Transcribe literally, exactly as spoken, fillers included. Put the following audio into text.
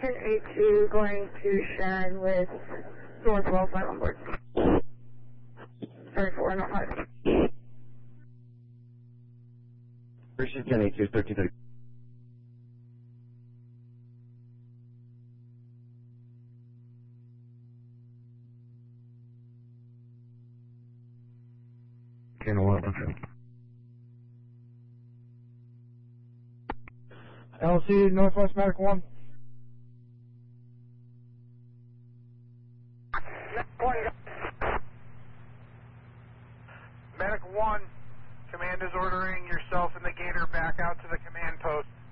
ten eight two going to Sharon with Northwell five on board. Sorry, four, not five. Appreciate ten eight two, thirteen thirty. ten eleven. L C Northwest Medic one. Medic one, command is ordering yourself and the Gator back out to the command post.